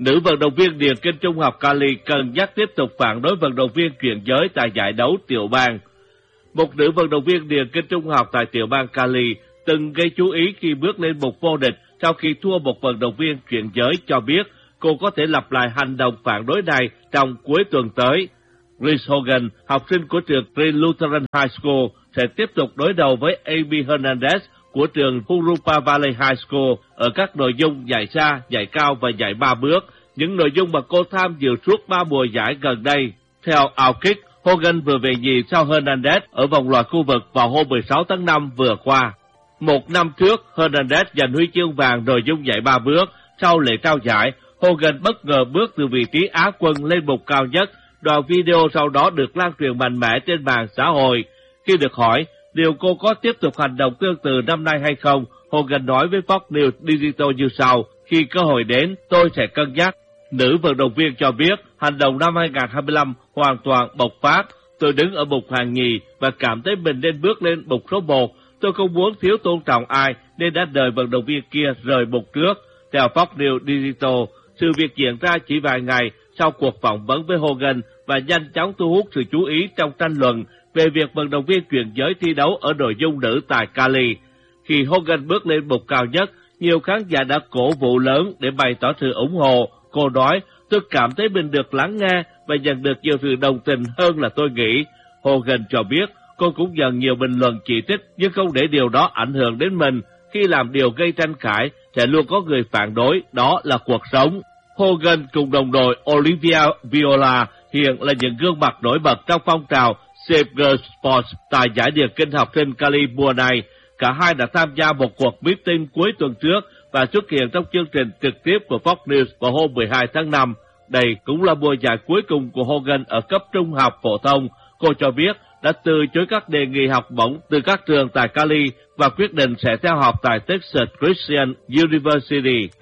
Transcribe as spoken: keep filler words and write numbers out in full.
Nữ vận động viên điền kinh trung học Cali cân nhắc tiếp tục phản đối vận động viên chuyển giới tại giải đấu tiểu bang. Một nữ vận động viên điền kinh trung học tại tiểu bang Cali từng gây chú ý khi bước lên bục vô địch sau khi thua một vận động viên chuyển giới, cho biết cô có thể lặp lại hành động phản đối này trong cuối tuần tới. Grace Hogan, học sinh của trường Green Lutheran High School, sẽ tiếp tục đối đầu với Amy Hernandez của trường Jurupa Valley High School ở các nội dung giải xa, giải cao và giải ba bước, những nội dung mà cô tham dự suốt ba mùa giải gần đây. Theo Outkick, Hogan vừa về nhì sau Hernandez ở vòng loại khu vực vào hôm mười sáu tháng năm vừa qua. Một năm trước, Hernandez giành huy chương vàng nội dung giải ba bước. Sau lễ trao giải, Hogan bất ngờ bước từ vị trí Á quân lên bục cao nhất. Đoạn video sau đó được lan truyền mạnh mẽ trên mạng xã hội. Khi được hỏi liệu cô có tiếp tục hành động tương tự năm nay hay không, Hogan nói với Fox News Digital như sau: khi cơ hội đến, tôi sẽ cân nhắc. Nữ vận động viên cho biết hành động năm hai không hai lăm hoàn toàn bộc phát. Tôi đứng ở bục hàng nhì và cảm thấy mình nên bước lên bục số một. Tôi không muốn thiếu tôn trọng ai nên đã đợi vận động viên kia rời bục trước. Theo Fox News Digital, sự việc diễn ra chỉ vài ngày sau cuộc phỏng vấn với Hogan và nhanh chóng thu hút sự chú ý trong tranh luận về việc vận động viên chuyển giới thi đấu ở nội dung nữ tại Cali. Khi Hogan bước lên bục cao nhất, nhiều khán giả đã cổ vũ lớn để bày tỏ sự ủng hộ. Cô nói, tôi cảm thấy mình được lắng nghe và nhận được nhiều sự đồng tình hơn là tôi nghĩ. Hogan cho biết cô cũng nhận nhiều bình luận chỉ trích nhưng không để điều đó ảnh hưởng đến mình. Khi làm điều gây tranh cãi, sẽ luôn có người phản đối, đó là cuộc sống. Hogan cùng đồng đội Olivia Viola hiện là những gương mặt nổi bật trong phong trào Save Girls Sports tại giải điền kinh học sinh Cali mùa này. Cả hai đã tham gia một cuộc meeting cuối tuần trước và xuất hiện trong chương trình trực tiếp của Fox News vào hôm mười hai tháng năm. Đây cũng là mùa giải cuối cùng của Hogan ở cấp trung học phổ thông. Cô cho biết đã từ chối các đề nghị học bổng từ các trường tại Cali và quyết định sẽ theo học tại Texas Christian University.